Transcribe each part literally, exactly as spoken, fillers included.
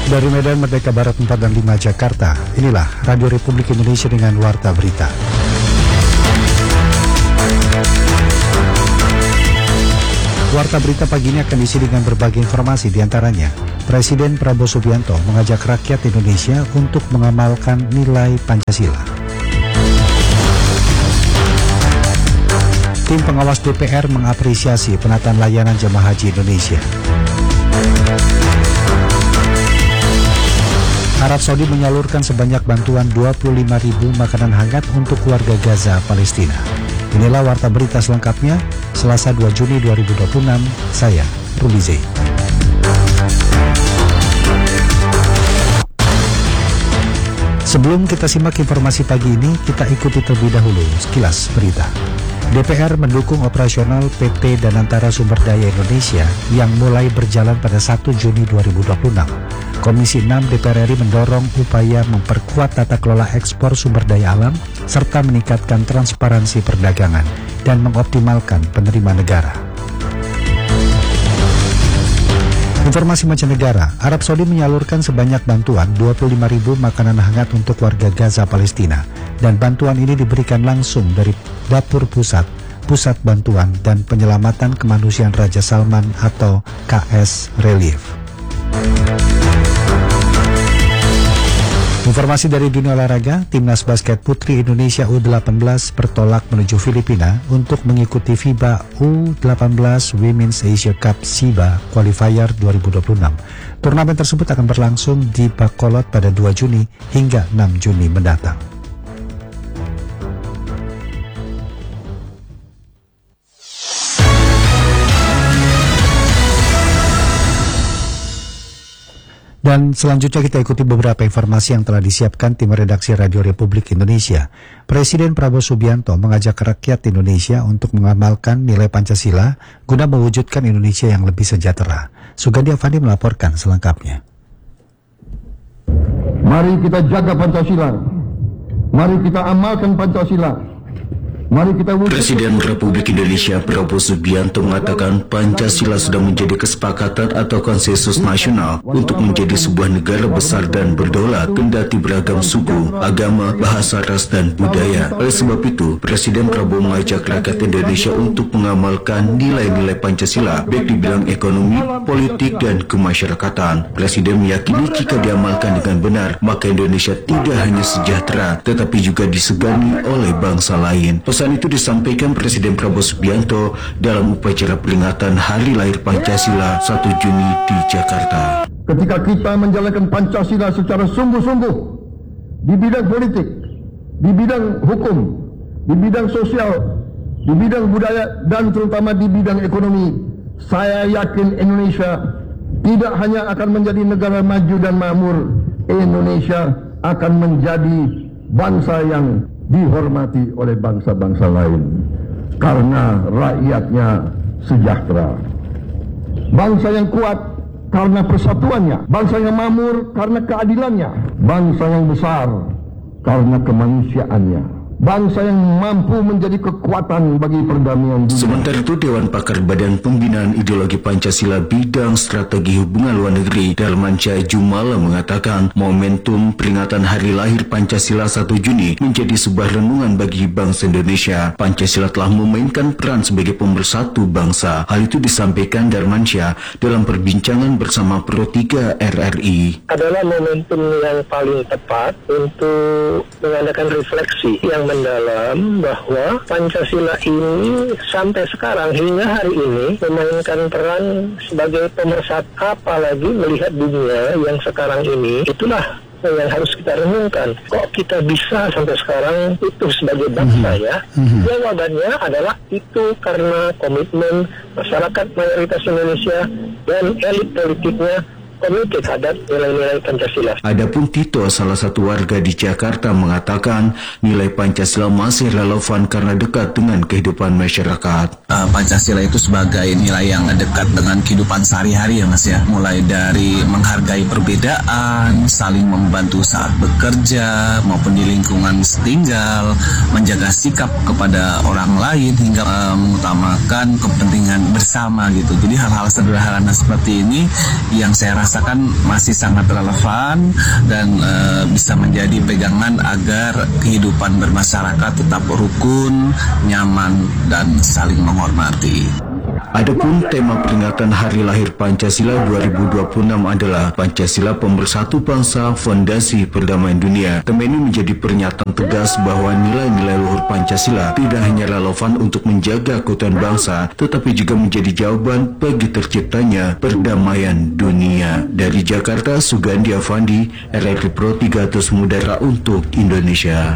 Dari Medan Merdeka Barat empat dan lima Jakarta, inilah Radio Republik Indonesia dengan Warta Berita. Warta Berita pagi ini akan diisi dengan berbagai informasi, diantaranya Presiden Prabowo Subianto mengajak rakyat Indonesia untuk mengamalkan nilai Pancasila. Tim pengawas D P R mengapresiasi penataan layanan jemaah haji Indonesia. Arab Saudi menyalurkan sebanyak bantuan dua puluh lima ribu makanan hangat untuk warga Gaza, Palestina. Inilah Warta Berita selengkapnya, Selasa dua Juni dua ribu dua puluh enam, saya Ruli Zain. Sebelum kita simak informasi pagi ini, kita ikuti terlebih dahulu sekilas berita. D P R mendukung operasional P T Danantara Sumber Daya Indonesia yang mulai berjalan pada satu Juni dua ribu dua puluh enam. Komisi enam D P R R I mendorong upaya memperkuat tata kelola ekspor sumber daya alam serta meningkatkan transparansi perdagangan dan mengoptimalkan penerimaan negara. Informasi mancanegara, Arab Saudi menyalurkan sebanyak bantuan dua puluh lima ribu makanan hangat untuk warga Gaza, Palestina, dan bantuan ini diberikan langsung dari Dapur Pusat, Pusat Bantuan dan Penyelamatan Kemanusiaan Raja Salman atau K S Relief. Informasi dari dunia olahraga, Timnas Basket Putri Indonesia U delapan belas bertolak menuju Filipina untuk mengikuti FIBA U delapan belas Women's Asia Cup SIBA Qualifier dua ribu dua puluh enam. Turnamen tersebut akan berlangsung di Bacolod pada dua Juni hingga enam Juni mendatang. Dan selanjutnya kita ikuti beberapa informasi yang telah disiapkan tim redaksi Radio Republik Indonesia. Presiden Prabowo Subianto mengajak rakyat Indonesia untuk mengamalkan nilai Pancasila guna mewujudkan Indonesia yang lebih sejahtera. Sugandi Avandi melaporkan selengkapnya. Mari kita jaga Pancasila. Mari kita amalkan Pancasila. Mari kita wujud. Presiden Republik Indonesia Prabowo Subianto mengatakan Pancasila sudah menjadi kesepakatan atau konsensus nasional untuk menjadi sebuah negara besar dan berdaulat kendati beragam suku, agama, bahasa, ras, dan budaya. Oleh sebab itu, Presiden Prabowo mengajak rakyat Indonesia untuk mengamalkan nilai-nilai Pancasila baik di bidang ekonomi, politik, dan kemasyarakatan. Presiden meyakini jika diamalkan dengan benar, maka Indonesia tidak hanya sejahtera, tetapi juga disegani oleh bangsa lain. Pesan itu disampaikan Presiden Prabowo Subianto dalam upacara peringatan Hari Lahir Pancasila satu Juni di Jakarta. Ketika kita menjalankan Pancasila secara sungguh-sungguh di bidang politik, di bidang hukum, di bidang sosial, di bidang budaya, dan terutama di bidang ekonomi, saya yakin Indonesia tidak hanya akan menjadi negara maju dan makmur, Indonesia akan menjadi bangsa yang dihormati oleh bangsa-bangsa lain karena rakyatnya sejahtera. Bangsa yang kuat karena persatuannya, bangsa yang makmur karena keadilannya, bangsa yang besar karena kemanusiaannya, bangsa yang mampu menjadi kekuatan bagi perdamaian dunia. Sementara itu, Dewan Pakar Badan Pembinaan Ideologi Pancasila Bidang Strategi Hubungan Luar Negeri Darmansyah Jumala mengatakan momentum peringatan Hari Lahir Pancasila satu Juni menjadi sebuah renungan bagi bangsa Indonesia. Pancasila telah memainkan peran sebagai pemersatu bangsa. Hal itu disampaikan Darmansyah dalam perbincangan bersama Pro tiga R R I. Adalah momentum yang paling tepat untuk mengadakan refleksi yang mendalam bahwa Pancasila ini sampai sekarang hingga hari ini memainkan peran sebagai pemersatu, apalagi melihat dunia yang sekarang ini. Itulah yang harus kita renungkan. Kok kita bisa sampai sekarang itu sebagai bangsa ya? Mm-hmm. Jawabannya adalah itu karena komitmen masyarakat mayoritas Indonesia dan elit politiknya komite terhadap nilai-nilai Pancasila. Adapun Tito, salah satu warga di Jakarta, mengatakan nilai Pancasila masih relevan karena dekat dengan kehidupan masyarakat. Uh, Pancasila itu sebagai nilai yang dekat dengan kehidupan sehari-hari ya Mas ya. Mulai dari menghargai perbedaan, saling membantu saat bekerja maupun di lingkungan tinggal, menjaga sikap kepada orang lain hingga uh, mengutamakan kepentingan bersama gitu. Jadi hal-hal sederhana seperti ini yang saya rasa rasakan masih sangat relevan dan e, bisa menjadi pegangan agar kehidupan bermasyarakat tetap rukun, nyaman, dan saling menghormati. Adapun tema peringatan Hari Lahir Pancasila dua ribu dua puluh enam adalah Pancasila Pemersatu Bangsa, Fondasi Perdamaian Dunia. Tema ini menjadi pernyataan tegas bahwa nilai-nilai luhur Pancasila tidak hanya relevan untuk menjaga keutuhan bangsa, tetapi juga menjadi jawaban bagi terciptanya perdamaian dunia. Dari Jakarta, Sugandi Avandi, R R I Pro tiga ratus Mudara untuk Indonesia.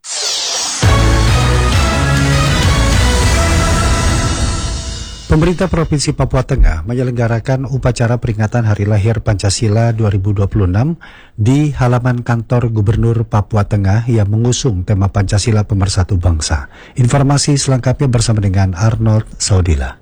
Pemerintah Provinsi Papua Tengah menyelenggarakan upacara peringatan Hari Lahir Pancasila dua ribu dua puluh enam di halaman kantor Gubernur Papua Tengah yang mengusung tema Pancasila Pemersatu Bangsa. Informasi selengkapnya bersama dengan Arnold Saudila.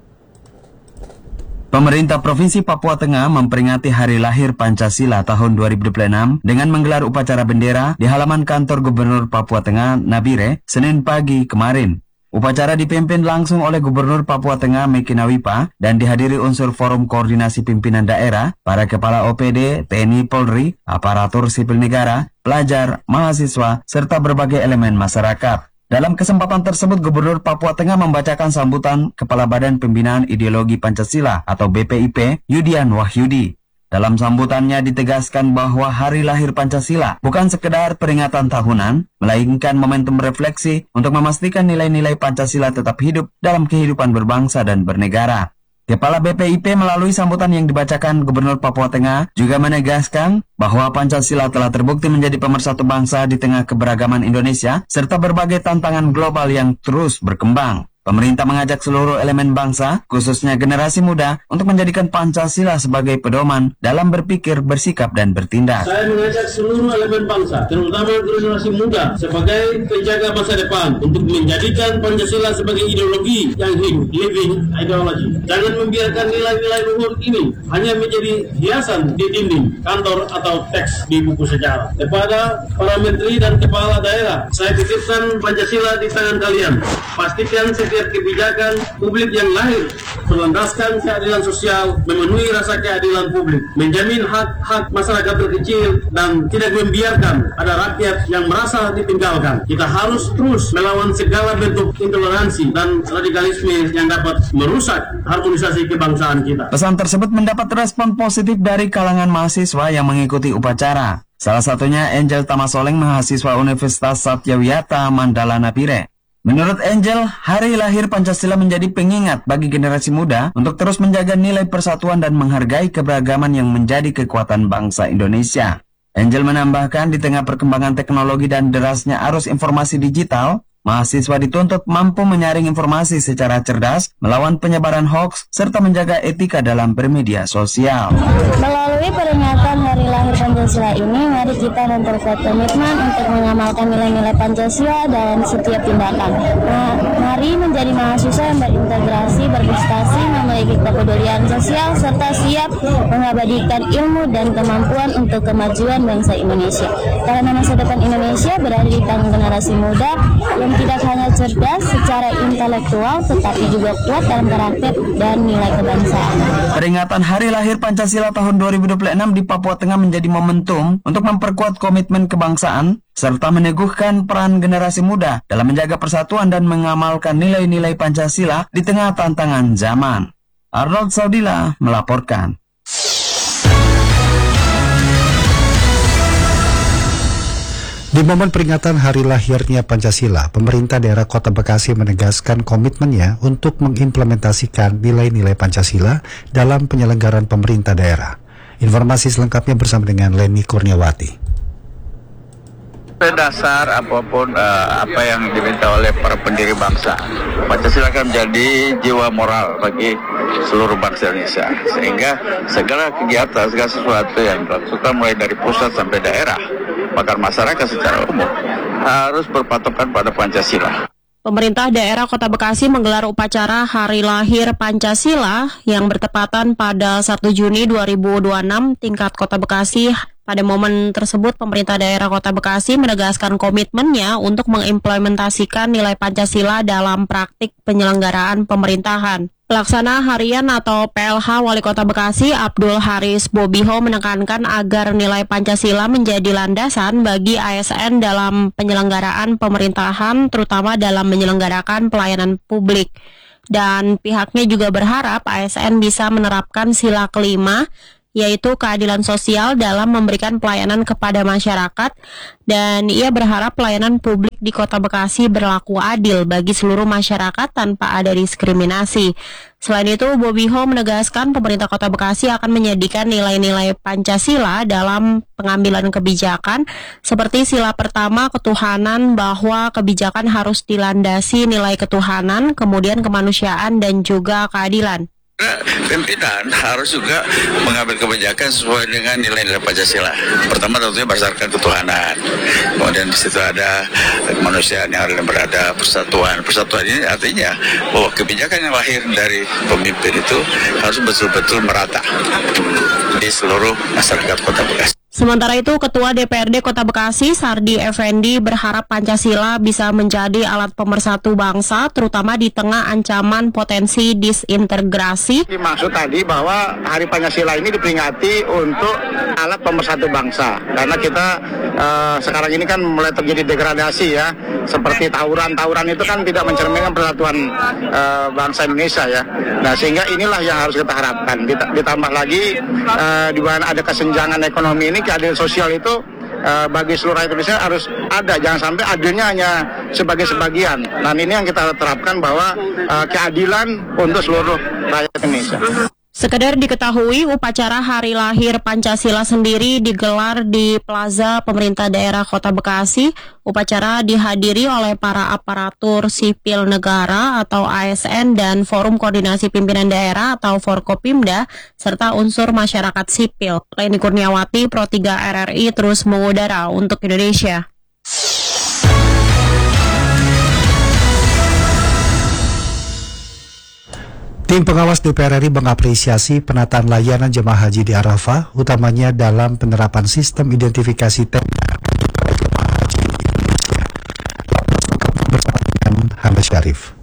Pemerintah Provinsi Papua Tengah memperingati Hari Lahir Pancasila tahun dua ribu dua puluh enam dengan menggelar upacara bendera di halaman kantor Gubernur Papua Tengah, Nabire, Senin pagi kemarin. Upacara dipimpin langsung oleh Gubernur Papua Tengah Meki Nawipa dan dihadiri unsur Forum Koordinasi Pimpinan Daerah, para Kepala O P D, T N I Polri, aparatur sipil negara, pelajar, mahasiswa, serta berbagai elemen masyarakat. Dalam kesempatan tersebut, Gubernur Papua Tengah membacakan sambutan Kepala Badan Pembinaan Ideologi Pancasila atau B P I P, Yudian Wahyudi. Dalam sambutannya ditegaskan bahwa Hari Lahir Pancasila bukan sekedar peringatan tahunan, melainkan momentum refleksi untuk memastikan nilai-nilai Pancasila tetap hidup dalam kehidupan berbangsa dan bernegara. Kepala B P I P melalui sambutan yang dibacakan Gubernur Papua Tengah juga menegaskan bahwa Pancasila telah terbukti menjadi pemersatu bangsa di tengah keberagaman Indonesia serta berbagai tantangan global yang terus berkembang. Pemerintah mengajak seluruh elemen bangsa, khususnya generasi muda, untuk menjadikan Pancasila sebagai pedoman dalam berpikir, bersikap, dan bertindak. Saya mengajak seluruh elemen bangsa, terutama generasi muda, sebagai penjaga masa depan, untuk menjadikan Pancasila sebagai ideologi yang hidup, living ideology. Jangan membiarkan nilai-nilai luhur ini hanya menjadi hiasan di dinding, kantor, atau teks di buku sejarah. Kepada para menteri dan kepala daerah, saya titipkan Pancasila di tangan kalian. Pastikan setiap kebijakan publik yang lahir berlandaskan keadilan sosial, memenuhi rasa keadilan publik, menjamin hak-hak masyarakat terkecil, dan tidak membiarkan ada rakyat yang merasa ditinggalkan. Kita harus terus melawan segala bentuk intoleransi dan radikalisme yang dapat merusak harmonisasi kebangsaan kita. Pesan tersebut mendapat respon positif dari kalangan mahasiswa yang mengikuti upacara. Salah satunya Angel Tamasoleng, mahasiswa Universitas Satyawiyata Mandala Nabire. Menurut Angel, Hari Lahir Pancasila menjadi pengingat bagi generasi muda untuk terus menjaga nilai persatuan dan menghargai keberagaman yang menjadi kekuatan bangsa Indonesia. Angel menambahkan, di tengah perkembangan teknologi dan derasnya arus informasi digital, mahasiswa dituntut mampu menyaring informasi secara cerdas, melawan penyebaran hoaks, serta menjaga etika dalam bermedia sosial. Melalui peringatan Hari Lahir Pancasila ini, mari kita memperkuat komitmen untuk mengamalkan nilai-nilai Pancasila dalam setiap tindakan. Nah, mari menjadi mahasiswa yang berintegrasi, berprestasi, memiliki kepedulian sosial, serta siap mengabadikan ilmu dan kemampuan untuk kemajuan bangsa Indonesia. Karena masa depan Indonesia berada di tangan generasi muda yang tidak hanya cerdas secara intelektual, tetapi juga kuat dalam karakter dan nilai kebangsaan. Peringatan Hari Lahir Pancasila tahun dua ribu dua puluh enam di Papua Tengah menjadi momentum untuk memperkuat komitmen kebangsaan, serta meneguhkan peran generasi muda dalam menjaga persatuan dan mengamalkan nilai-nilai Pancasila di tengah tantangan zaman. Arnold Saudila melaporkan. Di momen peringatan Hari Lahirnya Pancasila, pemerintah daerah Kota Bekasi menegaskan komitmennya untuk mengimplementasikan nilai-nilai Pancasila dalam penyelenggaraan pemerintah daerah. Informasi selengkapnya bersama dengan Leni Kurniawati. Dasar apapun uh, apa yang diminta oleh para pendiri bangsa, Pancasila akan menjadi jiwa moral bagi seluruh bangsa Indonesia, sehingga segala kegiatan, segala sesuatu yang dilakukan mulai dari pusat sampai daerah, bahkan masyarakat secara umum harus berpatokan pada Pancasila. Pemerintah daerah Kota Bekasi menggelar upacara Hari Lahir Pancasila yang bertepatan pada satu Juni dua ribu dua puluh enam tingkat Kota Bekasi. Pada momen tersebut, pemerintah daerah Kota Bekasi menegaskan komitmennya untuk mengimplementasikan nilai Pancasila dalam praktik penyelenggaraan pemerintahan. Pelaksana Harian atau P L H Wali Kota Bekasi Abdul Haris Bobiho menekankan agar nilai Pancasila menjadi landasan bagi A S N dalam penyelenggaraan pemerintahan, terutama dalam menyelenggarakan pelayanan publik. Dan pihaknya juga berharap A S N bisa menerapkan sila kelima, yaitu keadilan sosial dalam memberikan pelayanan kepada masyarakat, dan ia berharap pelayanan publik di Kota Bekasi berlaku adil bagi seluruh masyarakat tanpa ada diskriminasi. Selain itu, Bobiho menegaskan pemerintah Kota Bekasi akan menjadikan nilai-nilai Pancasila dalam pengambilan kebijakan, seperti sila pertama ketuhanan, bahwa kebijakan harus dilandasi nilai ketuhanan, kemudian kemanusiaan, dan juga keadilan. Pimpinan harus juga mengambil kebijakan sesuai dengan nilai-nilai Pancasila. Pertama tentunya berdasarkan ketuhanan. Kemudian di situ ada kemanusiaan yang ada berada, persatuan. Persatuan ini artinya bahwa kebijakan yang lahir dari pemimpin itu harus betul-betul merata di seluruh masyarakat Kota Bekasi. Sementara itu, Ketua D P R D Kota Bekasi, Sardi Effendi, berharap Pancasila bisa menjadi alat pemersatu bangsa, terutama di tengah ancaman potensi disintegrasi. Maksud tadi bahwa Hari Pancasila ini diperingati untuk alat pemersatu bangsa, karena kita uh, sekarang ini kan mulai terjadi degradasi ya, seperti tawuran-tawuran itu kan tidak mencerminkan persatuan uh, bangsa Indonesia ya. Nah, sehingga inilah yang harus kita harapkan. Ditambah lagi uh, di mana ada kesenjangan ekonomi ini, keadilan sosial itu uh, bagi seluruh rakyat Indonesia harus ada, jangan sampai adilnya hanya sebagai sebagian. Nah, ini yang kita terapkan bahwa uh, keadilan untuk seluruh rakyat Indonesia. Sekedar diketahui, upacara Hari Lahir Pancasila sendiri digelar di Plaza Pemerintah Daerah Kota Bekasi. Upacara dihadiri oleh para aparatur sipil negara atau A S N dan Forum Koordinasi Pimpinan Daerah atau Forkopimda, serta unsur masyarakat sipil. Leni Kurniawati, Pro tiga R R I terus mengudara untuk Indonesia. Tim pengawas D P R R I mengapresiasi penataan layanan jemaah haji di Arafah, utamanya dalam penerapan sistem identifikasi tenda pada jemaah haji di Indonesia. Bersama dengan Hana Syarif.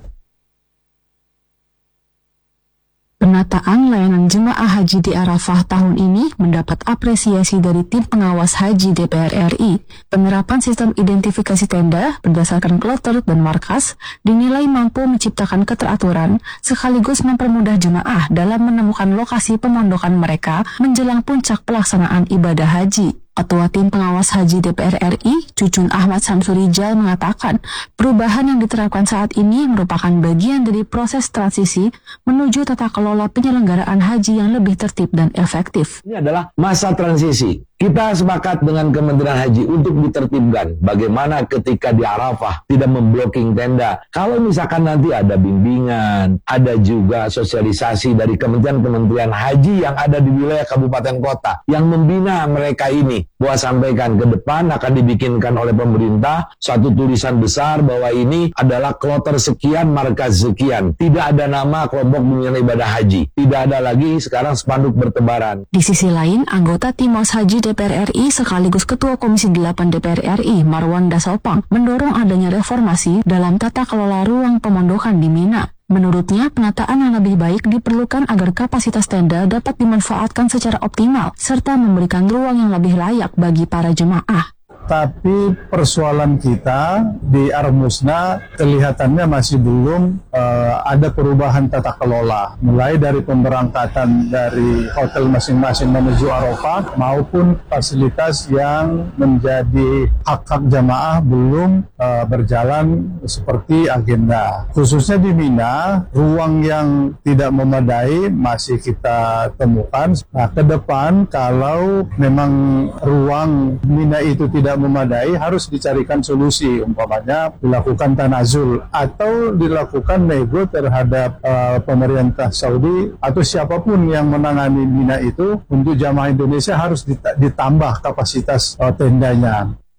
Penataan layanan jemaah haji di Arafah tahun ini mendapat apresiasi dari tim pengawas haji D P R R I. Penerapan sistem identifikasi tenda berdasarkan kloter dan markas dinilai mampu menciptakan keteraturan sekaligus mempermudah jemaah dalam menemukan lokasi pemondokan mereka menjelang puncak pelaksanaan ibadah haji. Ketua Tim Pengawas Haji D P R R I, Cucun Ahmad Samsurijal, mengatakan perubahan yang diterapkan saat ini merupakan bagian dari proses transisi menuju tata kelola penyelenggaraan haji yang lebih tertib dan efektif. Ini adalah masa transisi. Kita sepakat dengan Kementerian Haji untuk ditertibkan bagaimana ketika di Arafah tidak membloking tenda. Kalau misalkan nanti ada bimbingan, ada juga sosialisasi dari kementerian-kementerian haji yang ada di wilayah kabupaten kota yang membina mereka ini, bahwa sampaikan ke depan akan dibikinkan oleh pemerintah suatu tulisan besar bahwa ini adalah kloter sekian, markas sekian. Tidak ada nama kelompok bimbingan ibadah haji. Tidak ada lagi sekarang spanduk bertebaran. Di sisi lain, anggota Tim Pengawas Haji D P R R I sekaligus Ketua Komisi delapan D P R R I, Marwan Dasopang, mendorong adanya reformasi dalam tata kelola ruang pemondokan di Mina. Menurutnya, penataan yang lebih baik diperlukan agar kapasitas tenda dapat dimanfaatkan secara optimal, serta memberikan ruang yang lebih layak bagi para jemaah. Tapi persoalan kita di Armusna kelihatannya masih belum uh, ada perubahan tata kelola, mulai dari pemberangkatan dari hotel masing-masing menuju Arafah maupun fasilitas yang menjadi hak-hak jamaah belum uh, berjalan seperti agenda. Khususnya di Mina, ruang yang tidak memadai masih kita temukan. Nah, ke depan kalau memang ruang Mina itu tidak memadai, harus dicarikan solusi, umpamanya dilakukan tanazul atau dilakukan nego terhadap uh, pemerintah Saudi atau siapapun yang menangani Mina itu untuk jamaah Indonesia harus ditambah kapasitas uh, tendanya.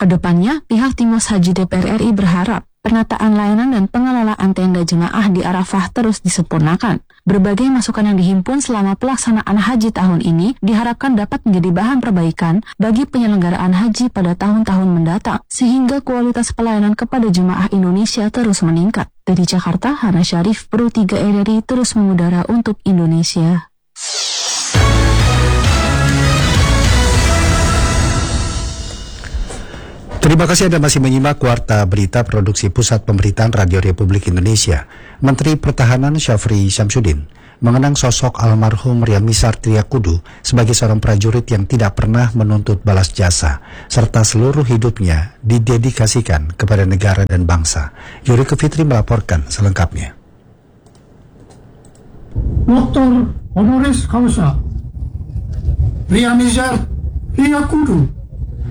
Kedepannya, pihak Timos Haji D P R R I berharap penataan layanan dan pengelolaan tenda jemaah di Arafah terus disempurnakan. Berbagai masukan yang dihimpun selama pelaksanaan haji tahun ini diharapkan dapat menjadi bahan perbaikan bagi penyelenggaraan haji pada tahun-tahun mendatang, sehingga kualitas pelayanan kepada jemaah Indonesia terus meningkat. Dari Jakarta, Hana Syarif, Pro tiga R R I terus mengudara untuk Indonesia. Terima kasih Anda masih menyimak Warta Berita Produksi Pusat Pemberitaan Radio Republik Indonesia. Menteri Pertahanan Syafri Syamsuddin mengenang sosok almarhum Riamisar Triakudu sebagai seorang prajurit yang tidak pernah menuntut balas jasa, serta seluruh hidupnya didedikasikan kepada negara dan bangsa. Yuriko Fitri melaporkan selengkapnya. Doktor Honoris Causa Riamisar Triakudu,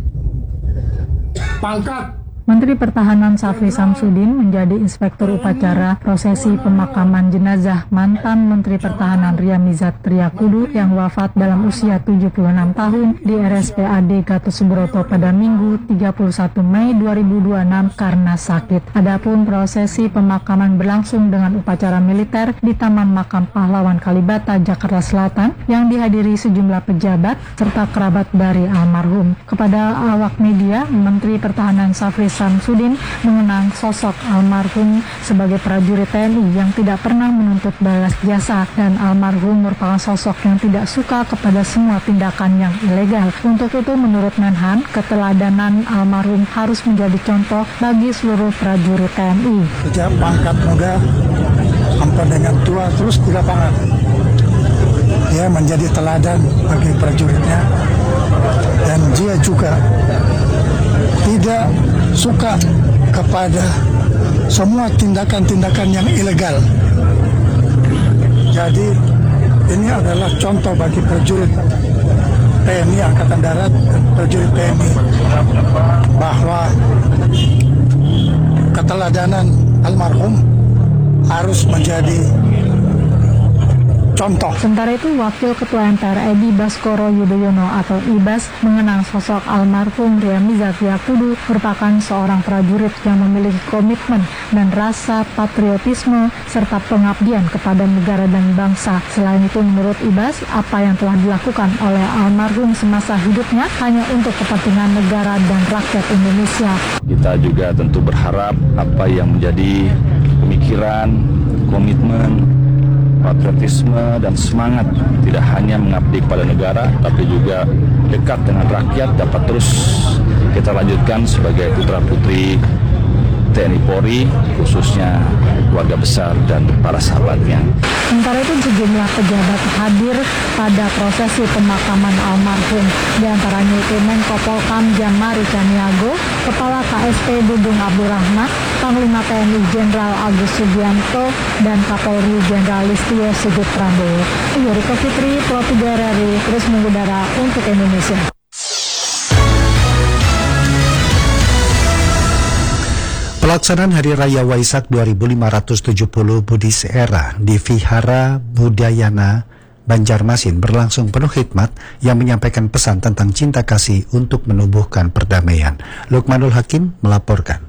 pangkat. Menteri Pertahanan Syafri Syamsuddin menjadi inspektur upacara prosesi pemakaman jenazah mantan Menteri Pertahanan Riamisar Triakudu yang wafat dalam usia tujuh puluh enam tahun di R S P A D Gatot Subroto pada Minggu tiga puluh satu Mei dua ribu dua puluh enam karena sakit. Adapun prosesi pemakaman berlangsung dengan upacara militer di Taman Makam Pahlawan Kalibata, Jakarta Selatan yang dihadiri sejumlah pejabat serta kerabat dari almarhum. Kepada awak media, Menteri Pertahanan Syafri Syamsuddin mengenang sosok almarhum sebagai prajurit T N I yang tidak pernah menuntut balas jasa, dan almarhum merupakan sosok yang tidak suka kepada semua tindakan yang ilegal. Untuk itu, menurut Menhan, keteladanan almarhum harus menjadi contoh bagi seluruh prajurit T N I. Sejak pangkat muda sampai dengan tua terus di lapangan, dia menjadi teladan bagi prajuritnya, dan dia juga tidak suka kepada semua tindakan-tindakan yang ilegal. Jadi ini adalah contoh bagi prajurit T N I Angkatan Darat dan prajurit T N I bahwa keteladanan almarhum harus menjadi contoh. Sementara itu, Wakil Ketua M P R R I Baskoro Yudhoyono atau Ibas mengenang sosok almarhum Riamisar Triakudu merupakan seorang prajurit yang memiliki komitmen dan rasa patriotisme serta pengabdian kepada negara dan bangsa. Selain itu, menurut Ibas, apa yang telah dilakukan oleh almarhum semasa hidupnya hanya untuk kepentingan negara dan rakyat Indonesia. Kita juga tentu berharap apa yang menjadi pemikiran, komitmen, patriotisme dan semangat tidak hanya mengabdi kepada negara, tapi juga dekat dengan rakyat dapat terus kita lanjutkan sebagai putra-putri T N I Polri, khususnya keluarga besar dan para sahabatnya. Sementara itu, sejumlah pejabat hadir pada prosesi pemakaman almarhum, di antaranya itu Menko Polkam Jan Mari Caniago, Kepala K S P Dudung Abdurrahman, Panglima T N I Jenderal Agus Subianto, dan Kapolri Jenderal Listio Sigit Prabowo. Yuriko Fitri, Pro tiga R R I, terus mengudara untuk Indonesia. Pelaksanaan Hari Raya Waisak dua ribu lima ratus tujuh puluh Buddhist Era di Vihara Budayana Banjarmasin berlangsung penuh hikmat yang menyampaikan pesan tentang cinta kasih untuk menumbuhkan perdamaian. Lukmanul Hakim melaporkan.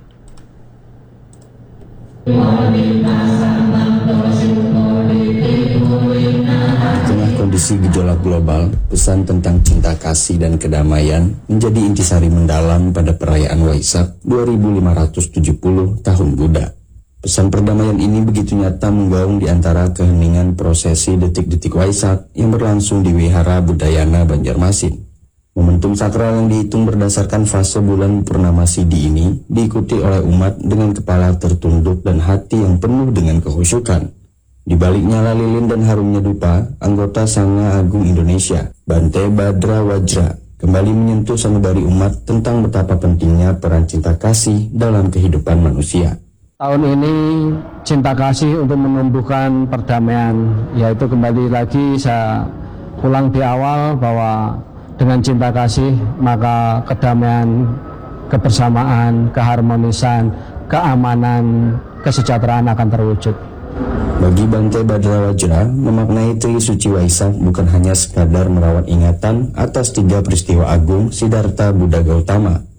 Di tengah kondisi gejolak global, pesan tentang cinta kasih dan kedamaian menjadi intisari mendalam pada perayaan Waisak dua ribu lima ratus tujuh puluh Tahun Buddha. Pesan perdamaian ini begitu nyata menggaung di antara keheningan prosesi detik-detik Waisak yang berlangsung di Wihara Budayana Banjarmasin. Momentum sakral yang dihitung berdasarkan fase bulan purnama Sidi ini diikuti oleh umat dengan kepala tertunduk dan hati yang penuh dengan kehusyukan. Di balik nyala lilin dan harumnya dupa, anggota Sangha Agung Indonesia, Bante Badra Wajra, kembali menyentuh sanubari umat tentang betapa pentingnya peran cinta kasih dalam kehidupan manusia. Tahun ini cinta kasih untuk menumbuhkan perdamaian, yaitu kembali lagi saya ulang di awal bahwa dengan cinta kasih maka kedamaian, kebersamaan, keharmonisan, keamanan, kesejahteraan akan terwujud. Bagi Bante Badra Wajra, memaknai Tri Suci Waisak bukan hanya sekadar merawat ingatan atas tiga peristiwa agung Siddhartha Buddha Gautama.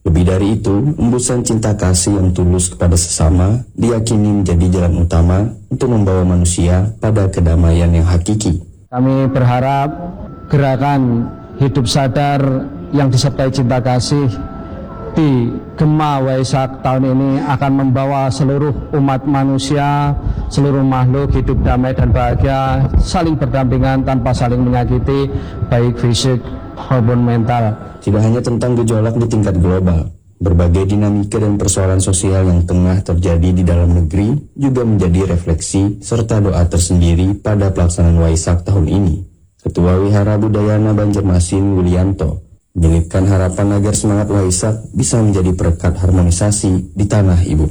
Lebih dari itu, embusan cinta kasih yang tulus kepada sesama diyakini menjadi jalan utama untuk membawa manusia pada kedamaian yang hakiki. Kami berharap gerakan hidup sadar yang disertai cinta kasih di Gema Waisak tahun ini akan membawa seluruh umat manusia, seluruh makhluk hidup damai dan bahagia, saling berdampingan tanpa saling menyakiti, baik fisik maupun mental. Tidak hanya tentang gejolak di tingkat global, berbagai dinamika dan persoalan sosial yang tengah terjadi di dalam negeri juga menjadi refleksi serta doa tersendiri pada pelaksanaan Waisak tahun ini. Ketua Wihara Budayana Banjarmasin Wulianto menyelipkan harapan agar semangat Waisak bisa menjadi perekat harmonisasi di tanah ibu.